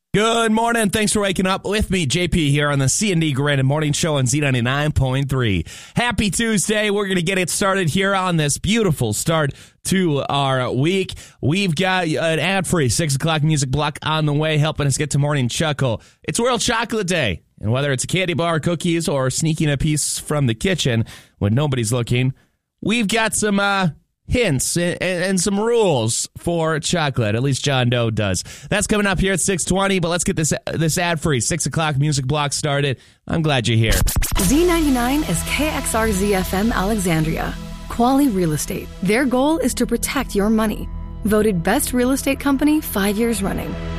Good morning. Thanks for waking up with me, JP, here on the C&D Granite Morning Show on Z99.3. Happy Tuesday. We're going to get it started here on this beautiful start to our week. We've got an ad-free 6 o'clock music block on the way, helping us get to Morning Chuckle. It's World Chocolate Day, and whether it's a candy bar, cookies, or sneaking a piece from the kitchen when nobody's looking, we've got some hints and some rules for chocolate. At least John Doe does. That's coming up here at 6:20, but let's get this ad-free 6 o'clock music block started. I'm glad you're here. Z99 is KXRZ-FM Alexandria. Quali Real Estate. Their goal is to protect your money. Voted best real estate company 5 years running.